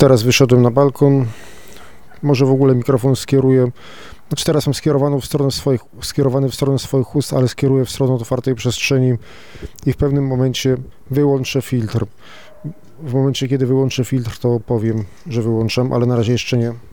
Teraz wyszedłem na balkon, może w ogóle mikrofon skieruję, znaczy teraz mam skierowany w stronę swoich ust, ale skieruję w stronę otwartej przestrzeni i w pewnym momencie wyłączę filtr. W momencie, kiedy wyłączę filtr, to powiem, że wyłączam, ale na razie jeszcze nie.